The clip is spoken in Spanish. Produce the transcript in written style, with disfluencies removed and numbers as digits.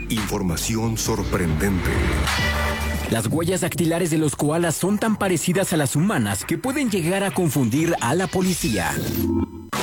Información sorprendente. Las huellas dactilares de los koalas son tan parecidas a las humanas que pueden llegar a confundir a la policía.